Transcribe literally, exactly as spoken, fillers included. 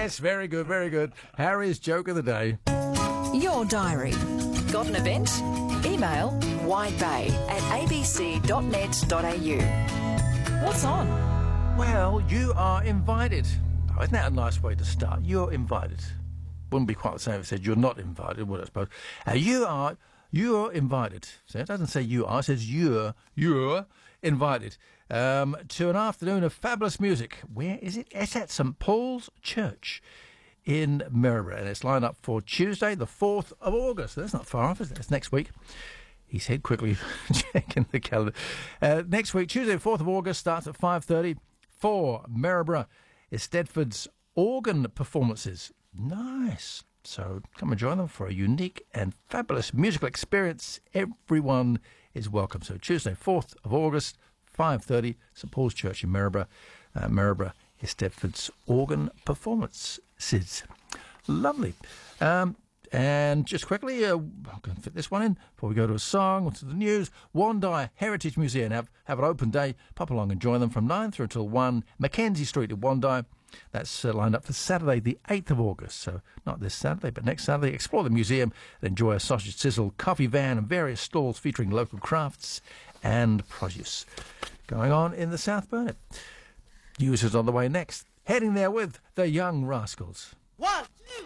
Yes, very good, very good. Harry's joke of the day. Your diary. Got an event? Email widebay at a b c dot net dot a u. What's on? Well, you are invited. Oh, isn't that a nice way to start? You're invited. Wouldn't be quite the same if it said you're not invited, would it, I suppose? Uh, you are, you're invited. So it doesn't say you are, it says you're, you're invited um, to an afternoon of fabulous music. Where is it? It's at St Paul's Church in Maryborough, and it's lined up for Tuesday, the fourth of August. That's not far off, is it? It's next week. He said quickly, checking the calendar. Uh, next week, Tuesday, fourth of August, starts at five thirty for Maryborough. It's Stedford's organ performances. Nice. So come and join them for a unique and fabulous musical experience. Everyone is welcome. So Tuesday, fourth of August, five thirty, St Paul's Church in Maryborough. Uh, Maryborough is Stedford's organ performances. Lovely. Um, and just quickly, uh, I'm going to fit this one in before we go to a song or to the news. Wandai Heritage Museum have, have an open day. Pop along and join them from nine through till one, Mackenzie Street in Wandai. That's uh, lined up for Saturday, the eighth of August. So not this Saturday, but next Saturday. Explore the museum and enjoy a sausage sizzle, coffee van and various stalls featuring local crafts and produce. Going on in the South Burnett. News is on the way next. Heading there with the Young Rascals.